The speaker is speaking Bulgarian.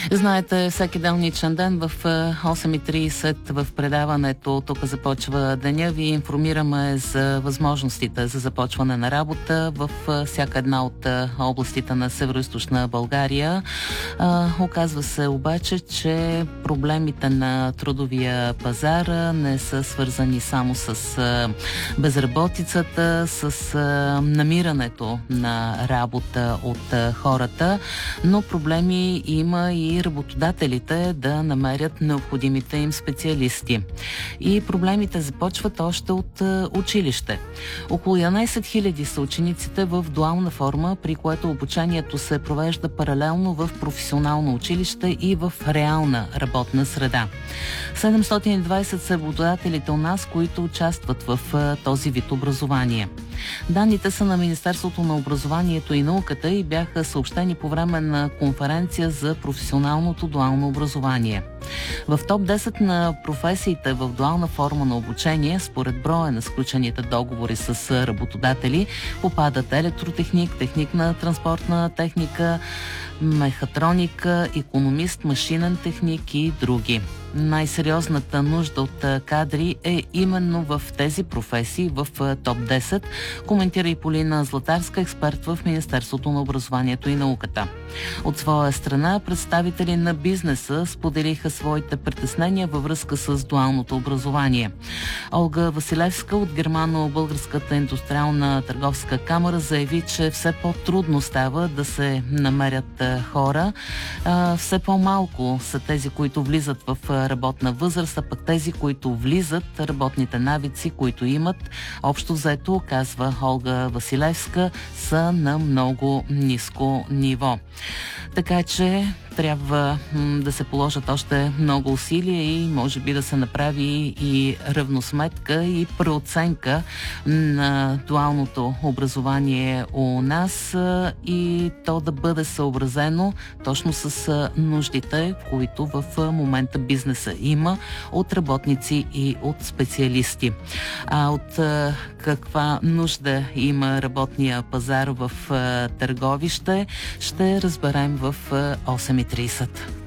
Знаете, всеки делничен ден в 8:30 в предаването "Тук започва деня" ви информираме за възможностите за започване на работа в всяка една от областите на Североизточна България. Оказва се обаче, че проблемите на трудовия пазар не са свързани само с безработицата, с намирането на работа от хората, но проблеми има и работодателите да намерят необходимите им специалисти. И проблемите започват още от училище. Около 11 000 са учениците в дуална форма, при което обучението се провежда паралелно в професионално училище и в реална работна среда. 720 са работодателите у нас, които участват в този вид образование. Данните са на Министерството на образованието и науката и бяха съобщени по време на конференция за професионалното дуално образование. В топ 10 на професиите в дуална форма на обучение, според броя на сключените договори с работодатели, попадат електротехник, техник на транспортна техника, мехатроника, икономист, машинен техник и други. Най-сериозната нужда от кадри е именно в тези професии, в топ 10, коментира и Полина Златарска, експерт в Министерството на образованието и науката. От своя страна, представители на бизнеса споделиха своите притеснения във връзка с дуалното образование. Олга Василевска от Германо-Българската индустриална търговска камара заяви, че все по-трудно става да се намерят хора. Все по-малко са тези, които влизат в работна възраст, а пък тези, които влизат, работните навици, които имат, общо взето, казва Олга Василевска, са на много ниско ниво. Така че трябва да се положат още много усилия и може би да се направи и равносметка и преоценка на дуалното образование у нас и то да бъде съобразено точно с нуждите, които в момента бизнеса има от работници и от специалисти. А от каква нужда има работния пазар в Търговище, ще разберем в 8:30.